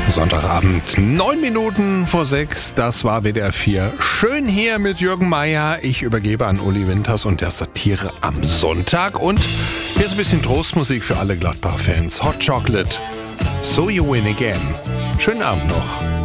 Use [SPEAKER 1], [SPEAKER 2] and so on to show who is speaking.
[SPEAKER 1] Sonntagabend, 9 Minuten vor 6, das war WDR 4. Schön hier mit Jürgen Meier. Ich übergebe an Uli Winters und der Satire am Sonntag. Und hier ist ein bisschen Trostmusik für alle Gladbach-Fans. Hot Chocolate, So You Win Again. Schönen Abend noch.